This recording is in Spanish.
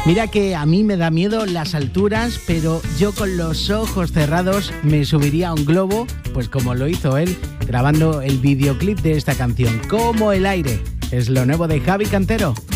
Mira que a mí me da miedo las alturas, pero yo con los ojos cerrados me subiría a un globo, pues como lo hizo él, grabando el videoclip de esta canción, Como el aire. Es lo nuevo de Javi Cantero.